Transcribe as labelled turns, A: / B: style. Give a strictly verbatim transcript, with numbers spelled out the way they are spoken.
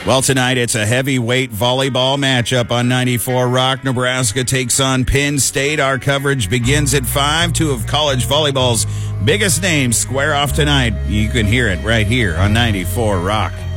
A: Well, tonight it's a heavyweight volleyball matchup on ninety-four Rock. Nebraska takes on Penn State. Our coverage begins at five. Two of college volleyball's biggest names square off tonight. You can hear it right here on ninety-four Rock.